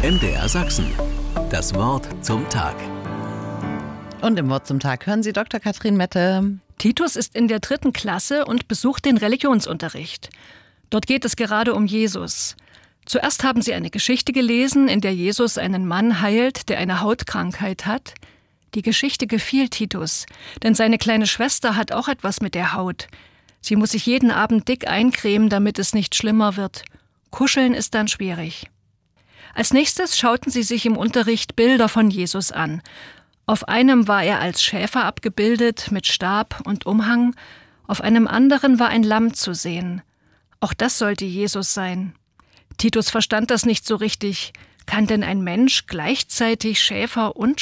MDR Sachsen. Das Wort zum Tag. Und im Wort zum Tag hören Sie Dr. Katrin Mette. Titus ist in der 3. Klasse und besucht den Religionsunterricht. Dort geht es gerade um Jesus. Zuerst haben sie eine Geschichte gelesen, in der Jesus einen Mann heilt, der eine Hautkrankheit hat. Die Geschichte gefiel Titus, denn seine kleine Schwester hat auch etwas mit der Haut. Sie muss sich jeden Abend dick eincremen, damit es nicht schlimmer wird. Kuscheln ist dann schwierig. Als nächstes schauten sie sich im Unterricht Bilder von Jesus an. Auf einem war er als Schäfer abgebildet, mit Stab und Umhang. Auf einem anderen war ein Lamm zu sehen. Auch das sollte Jesus sein. Titus verstand das nicht so richtig. Kann denn ein Mensch gleichzeitig Schäfer und